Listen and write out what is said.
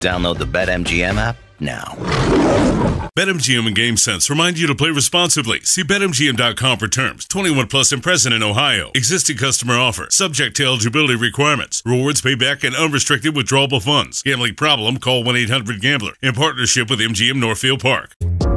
Download the BetMGM app now. BetMGM and GameSense remind you to play responsibly. See BetMGM.com for terms. 21 plus and present in Ohio. Existing customer offer. Subject to eligibility requirements. Rewards payback and unrestricted withdrawable funds. Gambling problem? Call 1-800-GAMBLER. In partnership with MGM Northfield Park.